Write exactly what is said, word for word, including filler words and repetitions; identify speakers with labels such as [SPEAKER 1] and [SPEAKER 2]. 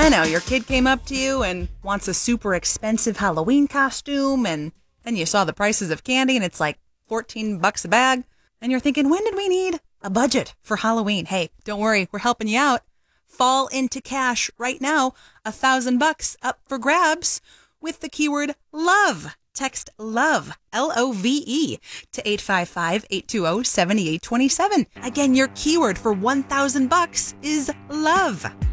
[SPEAKER 1] I know, your kid came up to you and wants a super expensive Halloween costume, and then you saw the prices of candy and it's like fourteen bucks a bag. And you're thinking, when did we need a budget for Halloween? Hey, don't worry, we're helping you out. Fall into cash right now, a thousand bucks up for grabs with the keyword LOVE. Text LOVE, L O V E, to eight five five, eight two zero, seven eight two seven. Again, your keyword for one thousand bucks is LOVE.